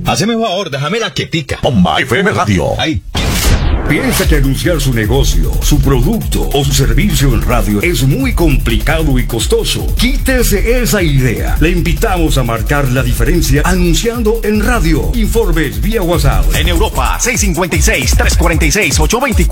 Haceme favor, déjame la quietica. Bomba FM Radio. Ahí. ¿Piensa que anunciar su negocio, su producto o su servicio en radio es muy complicado y costoso? Quítese esa idea. Le invitamos a marcar la diferencia anunciando en radio. Informes vía WhatsApp. En Europa, 656-346-824.